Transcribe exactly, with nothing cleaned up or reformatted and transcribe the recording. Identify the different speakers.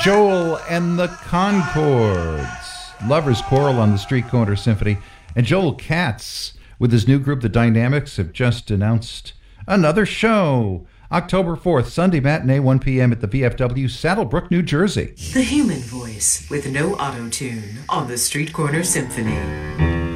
Speaker 1: Joel and the Concords. Lovers Choral on the Street Corner Symphony. And Joel Katz with his new group, The Dynamics, have just announced another show. October fourth, Sunday matinee, one p.m. at the V F W, Saddlebrook, New Jersey.
Speaker 2: The human voice with no auto-tune on the Street Corner Symphony.